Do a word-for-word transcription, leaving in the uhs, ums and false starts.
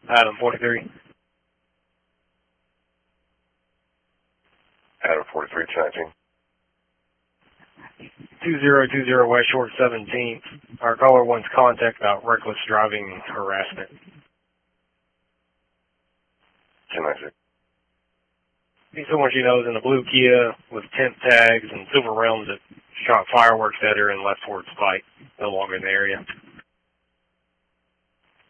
Adam forty-three. Adam forty-three, two nineteen. two zero two zero West Shore seventeenth. Our caller wants contact about reckless driving harassment. two ninety-six. He's someone she knows in a blue Kia with tent tags and silver rims that shot fireworks at her and left towards fight. No longer in the area.